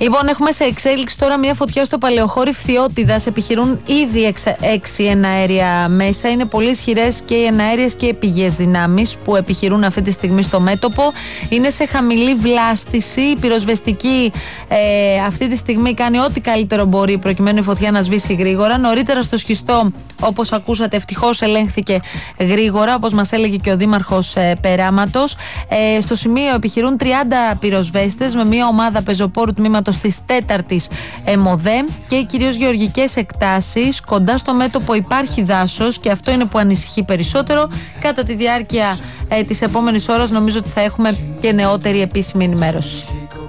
Λοιπόν, έχουμε σε εξέλιξη τώρα μια φωτιά στο Παλαιοχώρι Φθιώτιδας. Επιχειρούν ήδη 6 εναέρια μέσα. Είναι πολύ ισχυρές και οι εναέριες και οι πηγές δυνάμεις που επιχειρούν αυτή τη στιγμή στο μέτωπο. Είναι σε χαμηλή βλάστηση. Η πυροσβεστική αυτή τη στιγμή κάνει ό,τι καλύτερο μπορεί προκειμένου η φωτιά να σβήσει γρήγορα. Νωρίτερα στο Σχιστό, όπως ακούσατε, ευτυχώς ελέγχθηκε γρήγορα, όπως μας έλεγε και ο Δήμαρχος Περάματος. Στο σημείο επιχειρούν 30 πυροσβέστες με μια ομάδα πεζοπόρου τμήματος της 4ης ΜΟΔΕ και κυρίως γεωργικές εκτάσεις. Κοντά στο μέτωπο υπάρχει δάσος και αυτό είναι που ανησυχεί περισσότερο. Κατά τη διάρκεια της επόμενης ώρας νομίζω ότι θα έχουμε και νεότερη επίσημη ενημέρωση.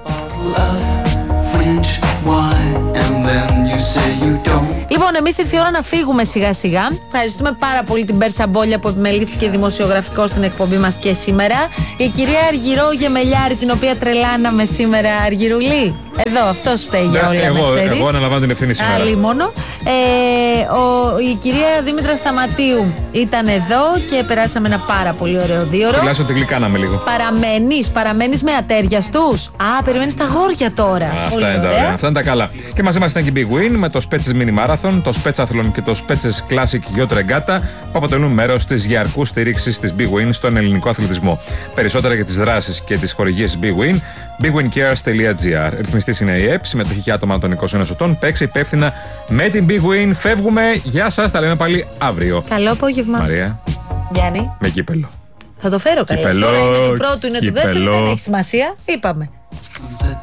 Λοιπόν, εμείς ήρθε η ώρα να φύγουμε σιγά σιγά. Ευχαριστούμε πάρα πολύ την Πέρσα Μπόλια που επιμελήθηκε δημοσιογραφικό στην εκπομπή μας και σήμερα. Η κυρία Αργυρό Γεμελιάρη, την οποία τρελάναμε σήμερα. Αργυρουλή, εδώ, αυτός φταίει για όλα, εγώ αναλαμβάνω την ευθύνη σήμερα. Άλλη μόνο. Η κυρία Δήμητρα Σταματίου ήταν εδώ και περάσαμε ένα πάρα πολύ ωραίο 2ωρο. Τουλάχιστον την γλυκάναμε λίγο. Παραμένεις με ατέρια τους. περιμένεις τα γόρια τώρα. Αυτά είναι τα καλά. Και μαζί μας ήταν και η Big Win με το Spetses Mini Marathon, το Spetsathlon και το Spetses Classic Yacht Regatta που αποτελούν μέρος της διαρκούς στήριξης της Big Win στον ελληνικό αθλητισμό. Περισσότερα για τις δράσεις και τις χορηγίες Big Win, bigwincares.gr. Ρυθμιστής είναι η ΕΠ, συμμετοχή και άτομα των 21 ετών. Παίξε υπεύθυνα με την Big Win. Φεύγουμε. Γεια σας. Τα λέμε πάλι αύριο. Καλό απόγευμα. Μαρία. Γιάννη. Με κύπελο. Θα το φέρω καλά. Τώρα είναι του πρώτου, είναι του δεύτερου. Δεν έχει σημασία. Είπαμε.